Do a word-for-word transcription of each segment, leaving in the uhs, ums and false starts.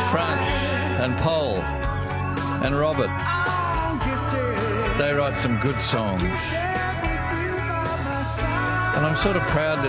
France and Paul and Robert. They write some good songs. And I'm sort of proud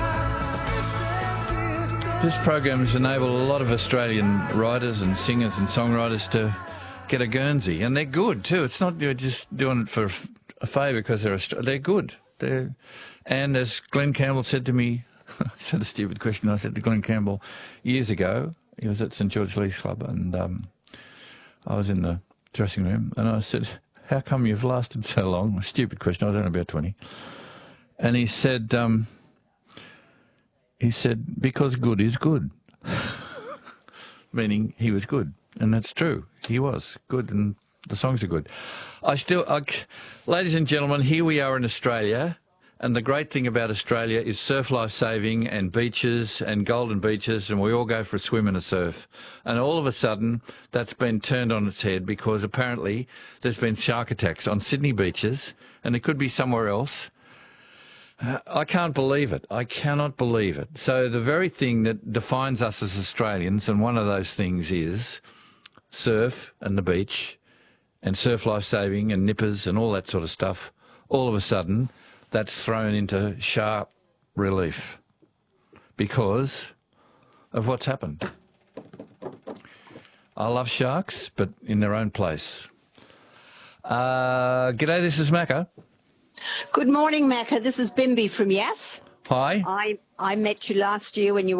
that this program has enabled a lot of Australian writers and singers and songwriters to get a Guernsey. And they're good too. It's not you're just doing it for a favour because they're Australian. They're good. They're, and as Glenn Campbell said to me, I said a stupid question I said to Glenn Campbell years ago. He was at St George Leagues Club and um, I was in the dressing room and I said, how come you've lasted so long? A stupid question. I was only about twenty. And he said, um, he said, because good is good. Meaning he was good. And that's true. He was good and the songs are good. I still, I, ladies and gentlemen, here we are in Australia. And the great thing about Australia is surf life saving and beaches and golden beaches, and we all go for a swim and a surf. And all of a sudden, that's been turned on its head because apparently there's been shark attacks on Sydney beaches, and it could be somewhere else. Uh, I can't believe it. I cannot believe it. So the very thing that defines us as Australians, and one of those things is surf and the beach and surf life saving and nippers and all that sort of stuff, all of a sudden that's thrown into sharp relief because of what's happened. I love sharks, but in their own place. Uh, g'day, this is Macca. Good morning, Macca. This is Bimby from Yass. Hi. I, I met you last year when you